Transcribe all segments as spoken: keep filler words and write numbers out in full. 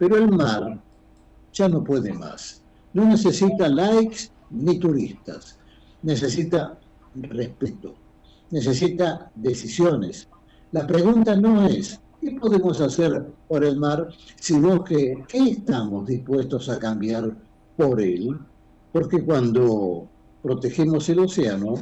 Pero el mar ya no puede más. No necesita likes ni turistas. Necesita respeto. Necesita decisiones. La pregunta no es ¿qué podemos hacer por el mar? Sino que ¿qué estamos dispuestos a cambiar por él? Porque cuando protegemos el océano,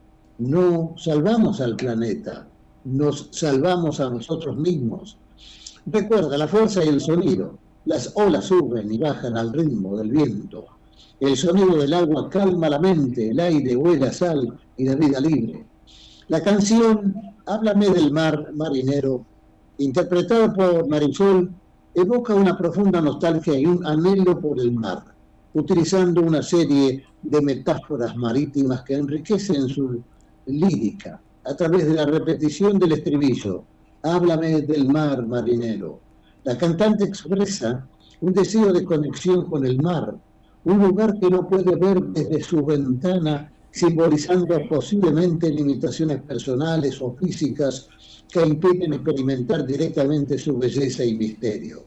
no salvamos al planeta, nos salvamos a nosotros mismos. Recuerda la fuerza y el sonido. Las olas suben y bajan al ritmo del viento. El sonido del agua calma la mente, el aire huele a sal y de vida libre. La canción Háblame del mar, marinero, interpretada por Marisol, evoca una profunda nostalgia y un anhelo por el mar, utilizando una serie de metáforas marítimas que enriquecen su lírica a través de la repetición del estribillo. Háblame del mar, marinero. La cantante expresa un deseo de conexión con el mar, un lugar que no puede ver desde su ventana, simbolizando posiblemente limitaciones personales o físicas que impiden experimentar directamente su belleza y misterio.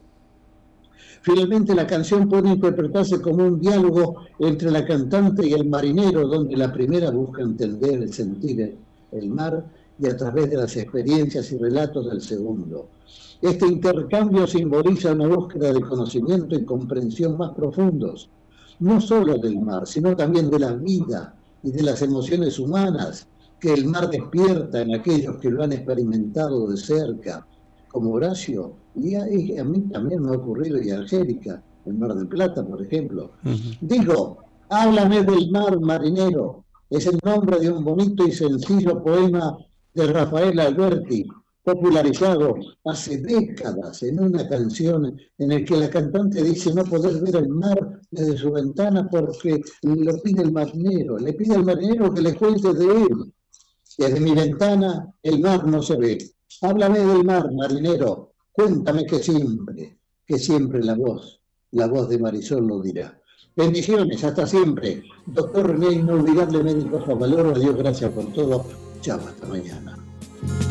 Finalmente, la canción puede interpretarse como un diálogo entre la cantante y el marinero, donde la primera busca entender el sentir el mar y a través de las experiencias y relatos del segundo. Este intercambio simboliza una búsqueda de conocimiento y comprensión más profundos, no solo del mar, sino también de la vida y de las emociones humanas que el mar despierta en aquellos que lo han experimentado de cerca, como Horacio, y a, y a mí también me ha ocurrido, y a Angélica, en Mar del Plata, por ejemplo. Uh-huh. Digo, háblame del mar, marinero, es el nombre de un bonito y sencillo poema de Rafael Alberti, popularizado hace décadas en una canción en la que la cantante dice no poder ver el mar desde su ventana porque lo pide el marinero, le pide al marinero que le cuente de él. Desde mi ventana el mar no se ve. Háblame del mar, marinero, cuéntame que siempre, que siempre la voz, la voz de Marisol lo dirá. Bendiciones, hasta siempre. Doctor René, inolvidable médico Favaloro, adiós, gracias por todo. Chao, hasta mañana.